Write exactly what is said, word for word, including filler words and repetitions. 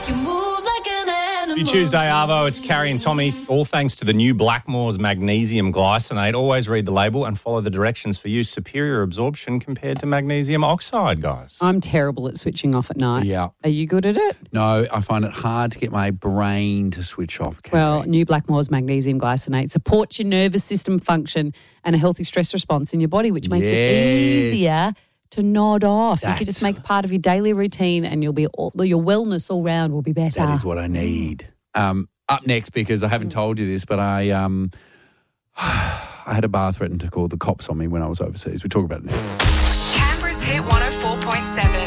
You move like an animal. Happy Tuesday, Arvo. It's Carrie and Tommy. All thanks to the new Blackmores magnesium glycinate. Always read the label and follow the directions for use. Superior absorption compared to magnesium oxide, guys. I'm terrible at switching off at night. Yeah. Are you good at it? No, I find it hard to get my brain to switch off. Carrie. Well, new Blackmores magnesium glycinate supports your nervous system function and a healthy stress response in your body, which makes Yes. it easier to nod off. You That's- can just make it part of your daily routine and you'll be all, your wellness all round will be better. That is what I need. Um, up next, because I haven't told you this, but I um, I had a bar threaten to call the cops on me when I was overseas. We talk about it now. Canberra's Hit one oh four point seven.